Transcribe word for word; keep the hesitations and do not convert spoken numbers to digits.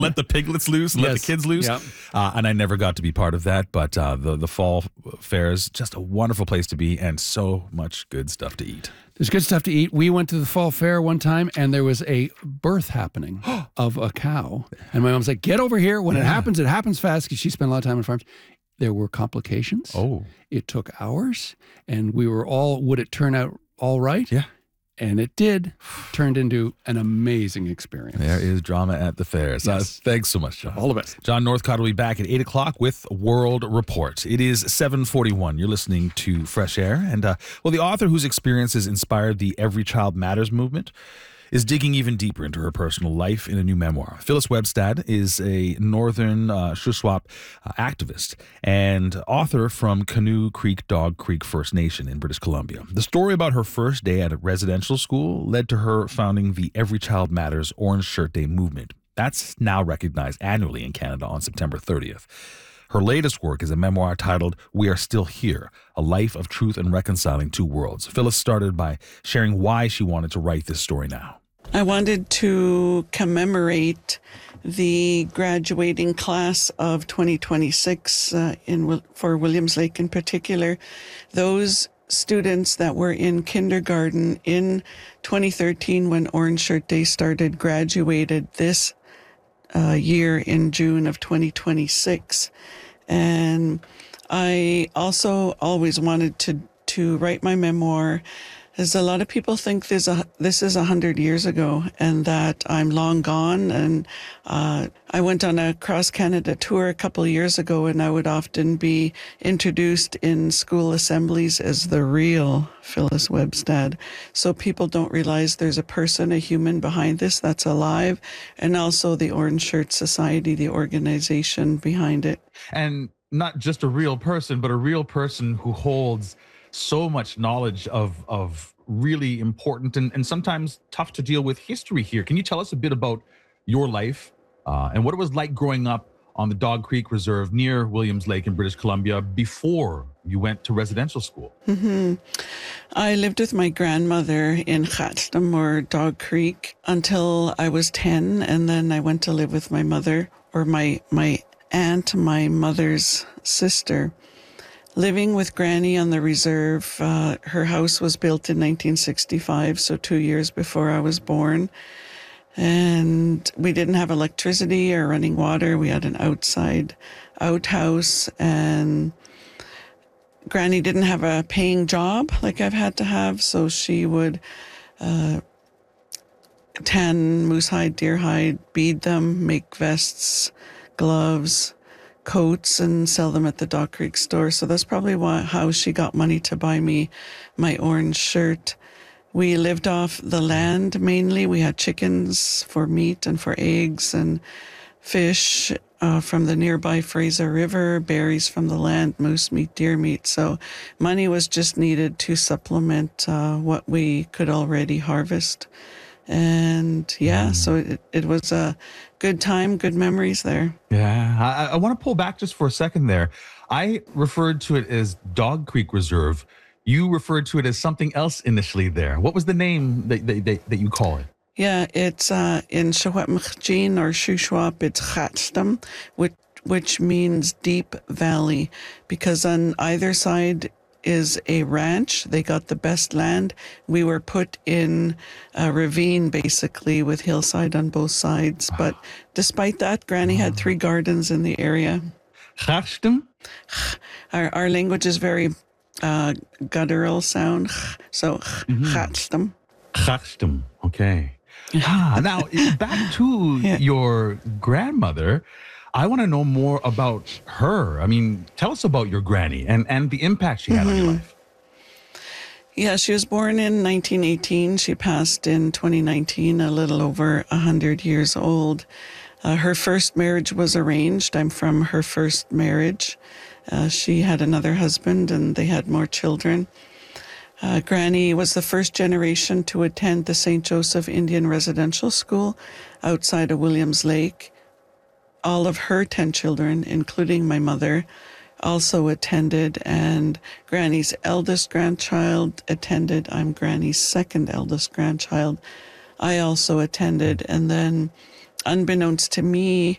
let the piglets loose and yes. let the kids loose. Yep. Uh, and I never got to be part of that. But uh, the, the fall fair is just a wonderful place to be and so much good stuff to eat. There's good stuff to eat. We went to the fall fair one time, and there was a birth happening of a cow. And my mom's like, get over here. When yeah. it happens, it happens fast, because she spent a lot of time on farms. There were complications. Oh. It took hours, and we were all, would it turn out all right? Yeah. And it did. Turned into an amazing experience. There is drama at the fairs. Yes. Uh, thanks so much, John. All the best. John Northcott will be back at eight o'clock with World Report. It is seven forty-one. You're listening to Fresh Air. And, uh, well, the author whose experiences inspired the Every Child Matters movement is digging even deeper into her personal life in a new memoir. Phyllis Webstad is a northern uh, Shuswap uh, activist and author from Canoe Creek Dog Creek First Nation in British Columbia. The story about her first day at a residential school led to her founding the Every Child Matters Orange Shirt Day movement. That's now recognized annually in Canada on September thirtieth. Her latest work is a memoir titled We Are Still Here, A Life of Truth and Reconciling Two Worlds. Phyllis started by sharing why she wanted to write this story now. I wanted to commemorate the graduating class of twenty twenty-six uh, in for Williams Lake in particular. Those students that were in kindergarten in twenty thirteen when Orange Shirt Day started graduated this uh, year in June of twenty twenty-six. And I also always wanted to, to write my memoir, as a lot of people think this, a, this is a hundred years ago and that I'm long gone. And uh, I went on a cross-Canada tour a couple of years ago, and I would often be introduced in school assemblies as the real Phyllis Webstad. So people don't realize there's a person, a human behind this that's alive, and also the Orange Shirt Society, the organization behind it. And not just a real person, but a real person who holds so much knowledge of of really important and, and sometimes tough to deal with history here. Can you tell us a bit about your life uh, and what it was like growing up on the Dog Creek Reserve near Williams Lake in British Columbia before you went to residential school? Mm-hmm. I lived with my grandmother in Khatstam, or Dog Creek, until I was ten, and then I went to live with my mother, or my, my aunt, my mother's sister. Living with Granny on the reserve, uh, her house was built in nineteen sixty-five, so two years before I was born. And we didn't have electricity or running water. We had an outside outhouse, and Granny didn't have a paying job like I've had to have, so she would uh, tan moose hide, deer hide, bead them, make vests, gloves, coats, and sell them at the Dog Creek store. So that's probably why, how she got money to buy me my orange shirt. We lived off the land mainly. We had chickens for meat and for eggs, and fish uh, from the nearby Fraser River, berries from the land, moose meat, deer meat. So money was just needed to supplement uh, what we could already harvest. And yeah, mm. so it, it was a good time, good memories there. Yeah, I, I want to pull back just for a second there. I referred to it as Dog Creek Reserve. You referred to it as something else initially there. What was the name that, that, that you call it? Yeah, it's uh, in Secwepemctsín or Shuswap, it's Khatstam, which, which means deep valley, because on either side is a ranch. They got the best land. We were put in a ravine, basically, with hillside on both sides. But despite that, Granny had three gardens in the area. Khatstam? Our, our language is very uh, guttural sound. So, mm-hmm. Khatstam. Khatstam, okay. ah, now, back to yeah. your grandmother. I want to know more about her. I mean, tell us about your granny and, and the impact she had mm-hmm. on your life. Yeah, she was born in nineteen eighteen. She passed in twenty nineteen, a little over one hundred years old. Uh, her first marriage was arranged. I'm from her first marriage. Uh, she had another husband, and they had more children. Uh, Granny was the first generation to attend the Saint Joseph Indian Residential School outside of Williams Lake. All of her ten children, including my mother, also attended, and Granny's eldest grandchild attended. I'm Granny's second eldest grandchild. I also attended, and then unbeknownst to me,